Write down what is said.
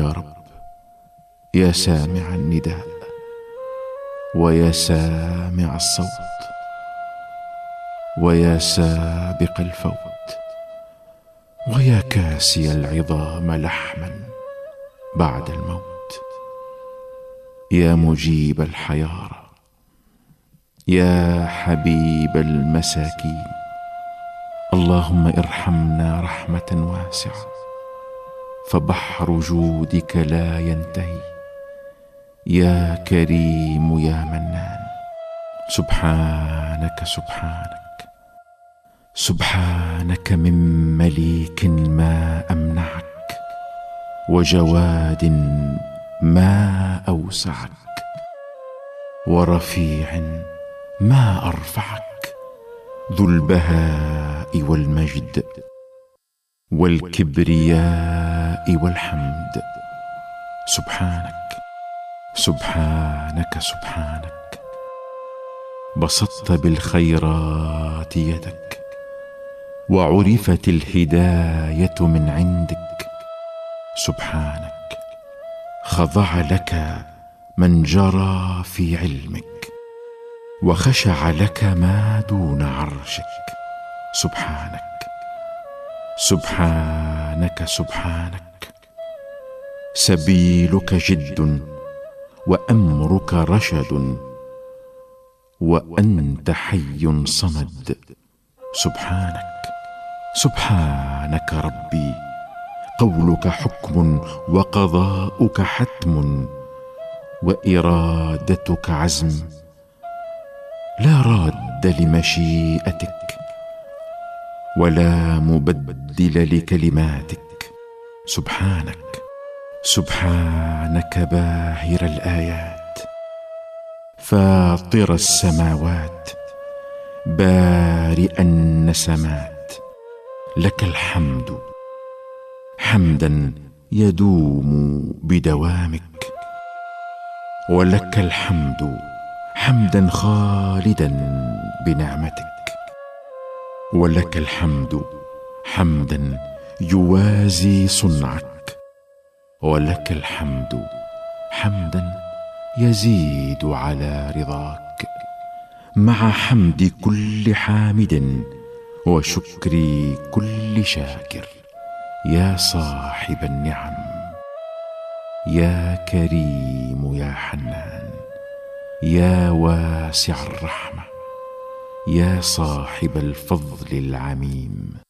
يا رب، يا سامع النداء ويا سامع الصوت ويا سابق الفوت ويا كاسي العظام لحما بعد الموت، يا مجيب الحيارى، يا حبيب المساكين، اللهم ارحمنا رحمة واسعة فبحر جودك لا ينتهي، يا كريم يا منان. سبحانك سبحانك سبحانك من مليك ما أمنعك، وجواد ما أوسعك، ورفيع ما أرفعك، ذو البهاء والمجد والكبرياء والحمد. سبحانك سبحانك سبحانك، بسطت بالخيرات يدك وعرفت الهداية من عندك. سبحانك خضع لك من جرى في علمك وخشع لك ما دون عرشك. سبحانك سبحانك سبحانك، سبيلك جد وأمرك رشد وأنت حي صمد. سبحانك سبحانك ربي، قولك حكم وقضاؤك حتم وإرادتك عزم، لا راد لمشيئتك ولا مبدل لكلماتك. سبحانك سبحانك باهر الآيات، فاطر السماوات، بارئ النسمات، لك الحمد حمدا يدوم بدوامك، ولك الحمد حمدا خالدا بنعمتك، ولك الحمد حمدا يوازي صنعك، ولك الحمد حمدا يزيد على رضاك، مع حمد كل حامد وشكر كل شاكر. يا صاحب النعم، يا كريم يا حنان، يا واسع الرحمة، يا صاحب الفضل العميم.